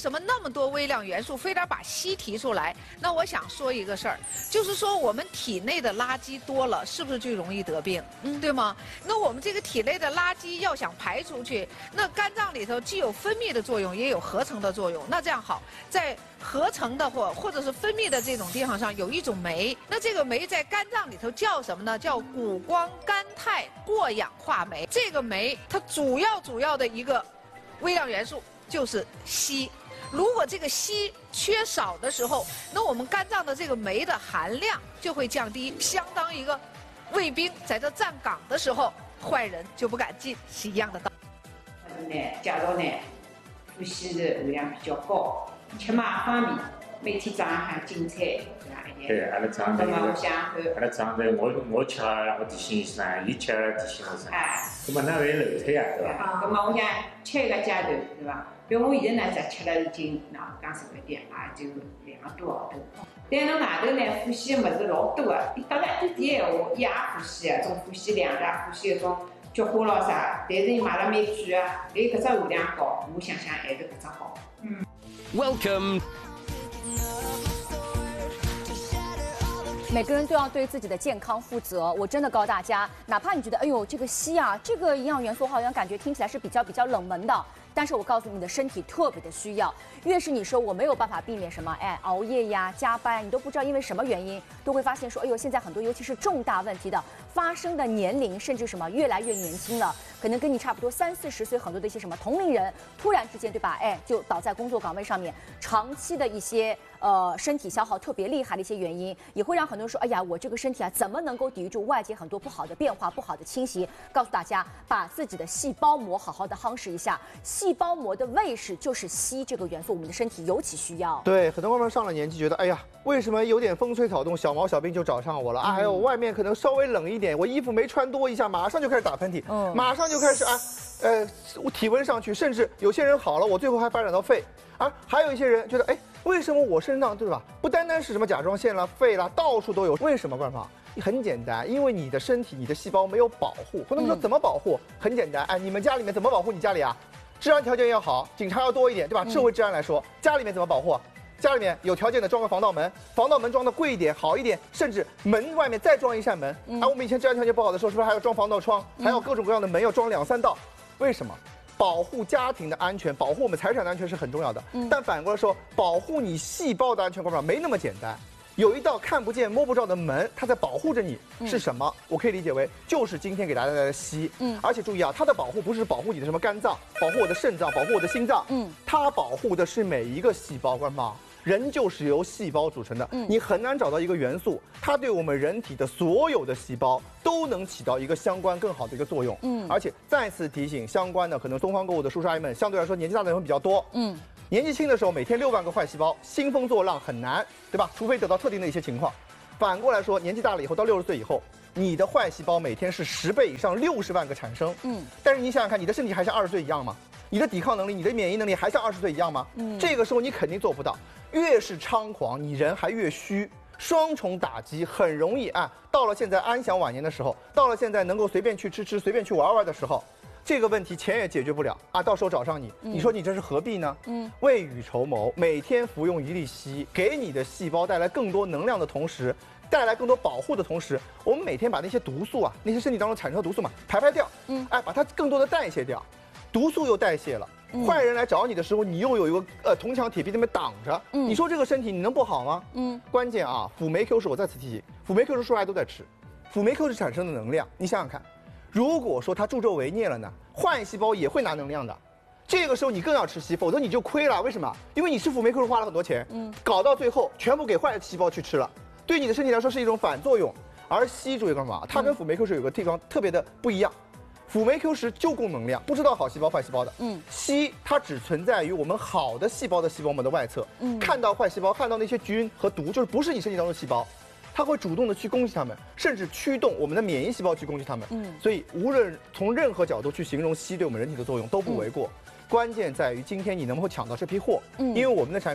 什么那么多微量元素非得把硒提出来？那我想说一个事儿，就是说我们体内的垃圾多了，是不是就容易得病？对吗？那我们这个体内的垃圾要想排出去，那肝脏里头既有分泌的作用，也有合成的作用。那这样好，在合成的或者是分泌的这种地方上有一种酶，那这个酶在肝脏里头叫什么呢？叫谷胱甘肽过氧化酶。这个酶它主要的一个微量元素就是硒。如果这个硒缺少的时候，那我们肝脏的这个酶的含量就会降低，相当于一个卫兵在这站岗的时候，坏人就不敢进，是一样的道理。 介绍呢，呼吸的含量比较高，吃嘛方便，每天早上喊青菜， 对，阿拉长辈， 那么我想看， 阿拉长辈，我吃，我提醒伊啥，伊吃提醒我啥。 哎， 那么那还楼梯啊，对吧？ 那么我想吃一个阶段，对吧？比如我现在呢，只吃了已经讲实在点，也就2个多号头。但侬外头呢，呼吸的物事老多的，伊搭了一点闲话，伊也呼吸啊，种呼吸量啦，呼吸搿种菊花咯啥，但是伊买了蛮贵啊，伊搿只含量高，我想想还是搿只好。 Welcome。 每个人都要对自己的健康负责。我真的告诉大家，哪怕你觉得，哎呦，这个硒啊，这个营养元素好像感觉听起来是比较冷门的，但是我告诉你，你的身体特别的需要。越是你说我没有办法避免什么，熬夜呀、加班，你都不知道因为什么原因，都会发现说，哎呦，现在很多尤其是重大问题的发生的年龄，甚至什么越来越年轻了，可能跟你差不多30、40岁，很多的一些什么同龄人，突然之间，对吧？就倒在工作岗位上面，长期的一些身体消耗特别厉害的一些原因，也会让很多人说，哎呀，我这个身体啊，怎么能够抵御住外界很多不好的变化、不好的侵袭？告诉大家，把自己的细胞膜好好的夯实一下。细胞膜的卫士就是硒这个元素，我们的身体尤其需要。 对，很多妈妈上了年纪，觉得哎呀，为什么有点风吹草动，小毛小病就找上我了啊？还有外面可能稍微冷一点，我衣服没穿多一下，马上就开始打喷嚏，马上就开始我体温上去，甚至有些人好了，我最后还发展到肺，还有一些人觉得，为什么我身上对吧？不单单是什么甲状腺啦、肺啦，到处都有，为什么？冠芳，很简单，因为你的身体、你的细胞没有保护。很多人说怎么保护？很简单，你们家里面怎么保护？你家里啊，治安条件要好，警察要多一点，对吧？社会治安来说，家里面怎么保护？家里面有条件的装个防盗门，防盗门装的贵一点、好一点，甚至门外面再装一扇门。我们以前治安条件不好的时候，是不是还要装防盗窗？还有各种各样的门要装2、3道？为什么？保护家庭的安全，保护我们财产的安全是很重要的。但反过来说，保护你细胞的安全，冠芳没那么简单。有一道看不见摸不着的门，它在保护着你，是什么？我可以理解为就是今天给大家带来的硒。而且注意啊，它的保护不是保护你的什么肝脏，保护我的肾脏，保护我的心脏。它保护的是每一个细胞，冠芳。人就是由细胞组成的，你很难找到一个元素，它对我们人体的所有的细胞都能起到一个相关更好的一个作用。而且再次提醒相关的可能东方购物的叔叔阿姨们，相对来说年纪大的人会比较多。年纪轻的时候每天6万个坏细胞，兴风作浪很难，对吧？除非得到特定的一些情况。反过来说，年纪大了以后，到60岁以后，你的坏细胞每天是10倍以上60万个产生。但是你想想看，你的身体还像20岁一样吗？你的抵抗能力、你的免疫能力还像20岁一样吗？这个时候你肯定做不到。越是猖狂，你人还越虚，双重打击很容易到了现在安享晚年的时候，到了现在能够随便去吃、随便去玩的时候，这个问题钱也解决不了到时候找上你，你说你这是何必呢？未雨绸缪，每天服用1粒硒，给你的细胞带来更多能量的同时，带来更多保护的同时，我们每天把那些毒素那些身体当中产生的毒素排掉，把它更多的代谢掉，毒素又代谢了。坏人来找你的时候，你又有一个铜墙铁壁那边挡着，你说这个身体你能不好吗？关键辅酶 Q 是我再次提醒，辅酶 Q 是说大家都在吃，辅酶 Q 是产生的能量，你想想看，如果说它助纣为虐了呢，坏细胞也会拿能量的，这个时候你更要吃硒，否则你就亏了。为什么？因为你吃辅酶 Q 花了很多钱，搞到最后全部给坏细胞去吃了，对你的身体来说是一种反作用。而硒注意干嘛？它跟辅酶 Q 是有个地方特别的不一样。辅酶 Q 10就供能量，不知道好细胞坏细胞的。硒它只存在于我们好的细胞的细胞膜的外侧。看到坏细胞，看到那些菌和毒，就是不是你身体当中的细胞，它会主动的去攻击它们，甚至驱动我们的免疫细胞去攻击它们。所以无论从任何角度去形容硒对我们人体的作用都不为过。关键在于今天你能不能抢到这批货，因为我们的产品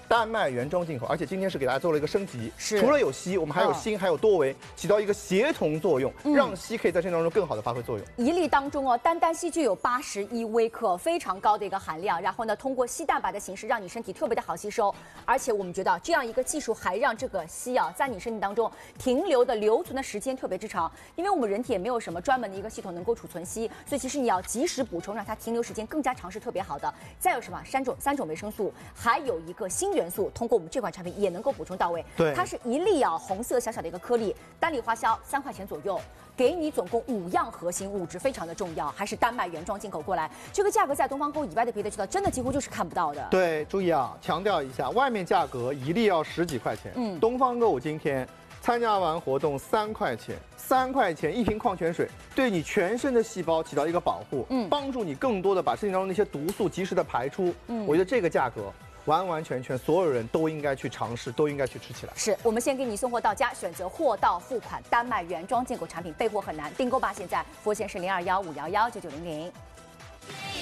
丹麦原装进口，而且今天是给大家做了一个升级， 是除了有硒，我们还有锌，还有多维，起到一个协同作用，让硒可以在身体当中更好的发挥作用。 1粒当中单硒就有81微克，非常高的一个含量。然后呢，通过硒蛋白的形式，让你身体特别的好吸收。而且我们觉得这样一个技术还让这个硒在你身体当中留存的时间特别之长。因为我们人体也没有什么专门的一个系统能够储存硒，所以其实你要及时补充，让它停留时间更加长是特别好的。再有什么三种维生素，还有一个锌元素，通过我们这款产品也能够补充到位。 对， 它是1粒红色小小的一个颗粒，单粒花销3块钱左右，给你总共5样核心物质，非常的重要，还是丹麦原装进口过来。这个价格在东方购以外的别的渠道真的几乎就是看不到的。 对，注意啊，强调一下，外面价格1粒要10几块钱，东方购今天参加完活动3块钱，3块钱1瓶矿泉水，对你全身的细胞起到一个保护，帮助你更多的把身体当中那些毒素及时的排出。我觉得这个价格完完全全所有人都应该去尝试，都应该去吃起来。 是我们先给你送货到家，选择货到付款，丹麦原装进口产品备货很难，订购吧！现在佛线是0215119900。